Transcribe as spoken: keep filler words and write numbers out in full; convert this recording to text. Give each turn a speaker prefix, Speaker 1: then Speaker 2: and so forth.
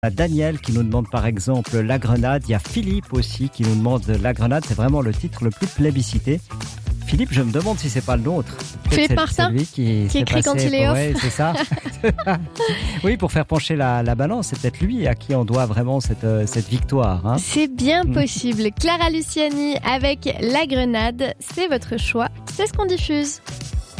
Speaker 1: Il y a Daniel qui nous demande par exemple La Grenade. Il y a Philippe aussi qui nous demande La Grenade. C'est vraiment le titre le plus plébiscité. Philippe, je me demande si c'est pas le nôtre.
Speaker 2: Philippe
Speaker 1: c'est,
Speaker 2: Martin,
Speaker 1: c'est lui qui,
Speaker 2: qui écrit quand il est off.
Speaker 1: Ouais, c'est ça. Oui, pour faire pencher la, la balance, c'est peut-être lui à qui on doit vraiment cette, cette victoire. Hein.
Speaker 2: C'est bien possible. Clara Luciani avec La Grenade, c'est votre choix, c'est ce qu'on diffuse.